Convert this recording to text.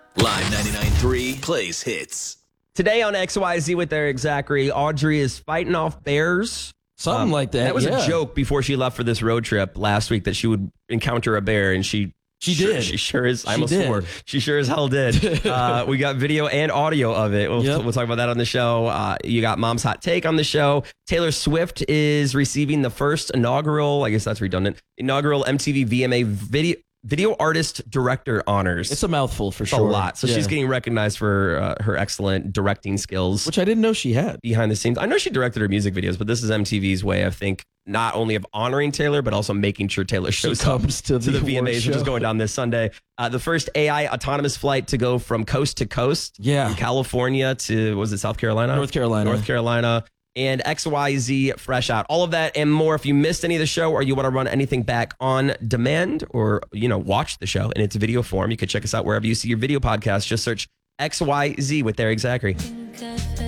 Live 99.3 plays hits. Today on XYZ with Eric Zachary, Audrey is fighting off bears. Something like that. That was yeah. a joke before she left for this road trip last week that she would encounter a bear, and she did. She sure is. I She almost did. swore. She sure as hell did. We got video and audio of it. We'll talk about that on the show. You got Mom's Hot Take on the show. Taylor Swift is receiving the first inaugural, I guess that's redundant, inaugural MTV VMA Video Artist Director honors. It's a mouthful for It's sure. a lot. So Yeah. she's getting recognized for her excellent directing skills. Which I didn't know she had. Behind the scenes. I know she directed her music videos, but this is MTV's way, I think, not only of honoring Taylor, but also making sure Taylor shows up comes to the VMAs, award which is show. going down this Sunday. The first AI autonomous flight to go from coast to coast. Yeah. From California to, was it South Carolina? North Carolina. North Carolina. And XYZ fresh out. All of that and more. If you missed any of the show or you want to run anything back on demand or, watch the show in its video form, you can check us out wherever you see your video podcast. Just search XYZ with Eric Zachary.